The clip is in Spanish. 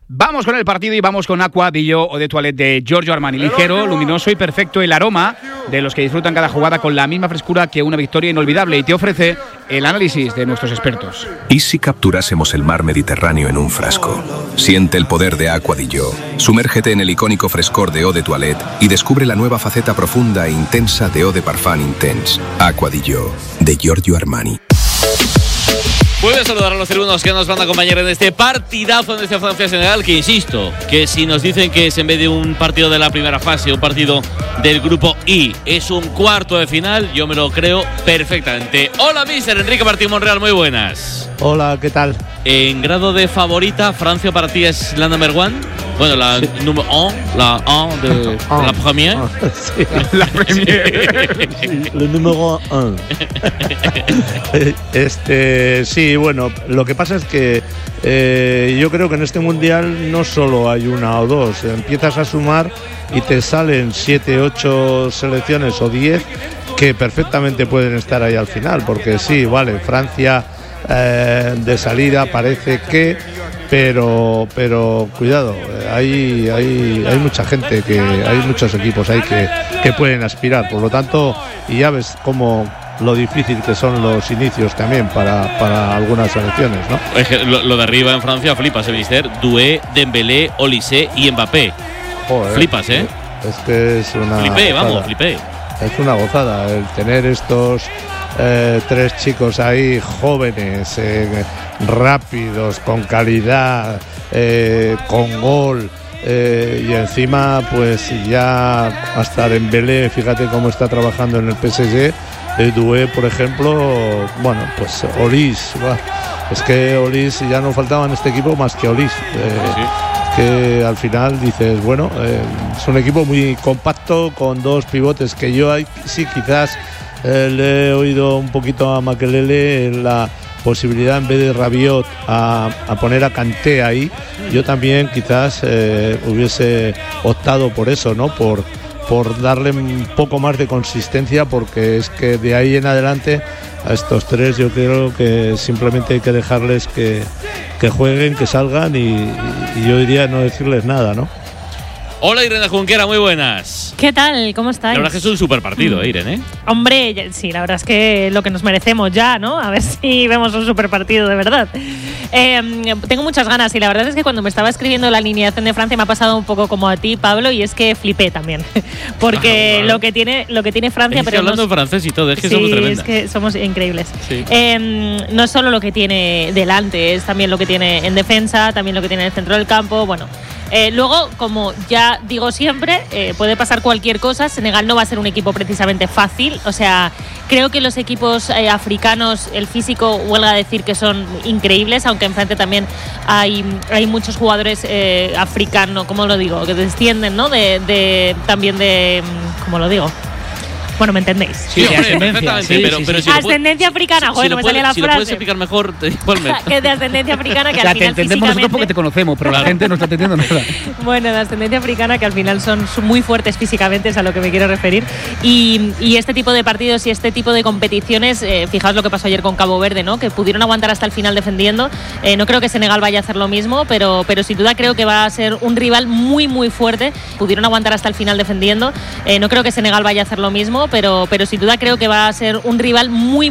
Vamos con el partido y vamos con Aqua di Gio Eau de Toilette de Giorgio Armani. Ligero, luminoso y perfecto el aroma de los que disfrutan cada jugada con la misma frescura que una victoria inolvidable, y te ofrece el análisis de nuestros expertos. ¿Y si capturásemos el mar Mediterráneo en un frasco? Siente el poder de Aqua di Gio. Sumérgete en el icónico frescor de Eau de Toilette y descubre la nueva faceta profunda e intensa de Eau de Parfum Intense. Aqua di Gio, de Giorgio Armani. Puedes saludar a los tribunos que nos van a acompañar en este partidazo en este Francia-Senegal, que insisto, que si nos dicen que es en vez de un partido de la primera fase, un partido del grupo I, es un cuarto de final, yo me lo creo perfectamente. Hola, mister Enrique Martín Monreal, muy buenas. Hola, ¿qué tal? En grado de favorita, ¿Francia para ti es la number one? Bueno, la número 1, la 1 de la première. Sí. La Premier. Sí, el número 1. Sí, bueno, lo que pasa es que yo creo que en este mundial no solo hay una o dos, empiezas a sumar y te salen 7, 8 selecciones o 10 que perfectamente pueden estar ahí al final, porque sí, vale, Francia de salida parece que, pero cuidado, hay mucha gente, hay muchos equipos ahí que pueden aspirar, por lo tanto, y ya ves cómo lo difícil que son los inicios también para algunas selecciones, ¿no? Es que lo de arriba en Francia flipas, mister. Doué, Dembélé, Olise y Mbappé. Joder, flipas, ¿eh? Es que es una flipé, gozada. vamos, flipé. Es una gozada el tener estos 3 chicos ahí jóvenes, rápidos, con calidad, con gol. Y encima pues ya hasta Dembélé, fíjate cómo está trabajando en el PSG. Doué, por ejemplo, bueno, pues Olise, es que Olise ya no faltaba en este equipo más que Olise. Sí. Que al final dices, bueno, es un equipo muy compacto con 2 pivotes que yo sí quizás le he oído un poquito a Makelele en la posibilidad, en vez de Rabiot, a poner a Kanté ahí. Yo también quizás hubiese optado por eso, ¿no? Por darle un poco más de consistencia, porque es que de ahí en adelante a estos 3 yo creo que simplemente hay que dejarles que jueguen, que salgan y yo diría no decirles nada, ¿no? Hola, Irene Junquera, muy buenas. ¿Qué tal? ¿Cómo estáis? La verdad es que es un super partido, Irene. Hombre, sí, la verdad es que lo que nos merecemos ya, ¿no? A ver si vemos un super partido de verdad. Tengo muchas ganas y la verdad es que cuando me estaba escribiendo la alineación de Francia me ha pasado un poco como a ti, Pablo, y es que flipé también. Porque lo que tiene Francia… Estoy hablando en francés y todo, es que somos tremendas. Es que somos increíbles. Sí. No es solo lo que tiene delante, es también lo que tiene en defensa, también lo que tiene en el centro del campo, bueno… luego, como ya digo siempre, puede pasar cualquier cosa. Senegal no va a ser un equipo precisamente fácil. O sea, creo que los equipos africanos, el físico, huelga a decir que son increíbles, aunque enfrente también hay muchos jugadores africanos, ¿cómo lo digo? Que descienden, ¿no? También de… ¿cómo lo digo? Bueno, ¿me entendéis? Sí, hombre, perfectamente. Pero si ascendencia africana, bueno, me salía la frase. Si lo puedes explicar mejor, igualmente. Que de ascendencia africana, que O sea, al final te entendemos nosotros porque te conocemos, pero la gente no está entendiendo nada. Bueno, de ascendencia africana, que al final son muy fuertes físicamente, es a lo que me quiero referir. Y este tipo de partidos y este tipo de competiciones, fijaos lo que pasó ayer con Cabo Verde, ¿no? Que pudieron aguantar hasta el final defendiendo. No creo que Senegal vaya a hacer lo mismo, pero sin duda creo que va a ser un rival muy, muy fuerte. Pudieron aguantar hasta el final defendiendo. No creo que Senegal vaya a hacer lo mismo, pero sin duda creo que va a ser un rival muy